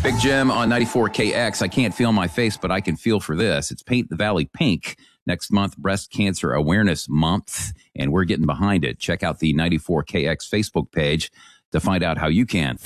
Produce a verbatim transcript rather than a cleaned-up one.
Big Jim on ninety-four K X. I can't feel my face, but I can feel for this. It's Paint the Valley Pink. Next month, Breast Cancer Awareness Month, and we're getting behind it. Check out the ninety-four K X Facebook page to find out how you can.